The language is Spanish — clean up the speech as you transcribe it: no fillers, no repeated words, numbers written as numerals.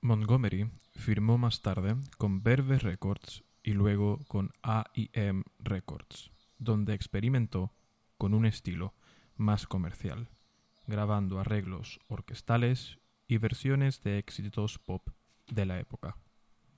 Montgomery firmó más tarde con Verve Records y luego con A&M Records, donde experimentó con un estilo más comercial, grabando arreglos orquestales y versiones de éxitos pop de la época.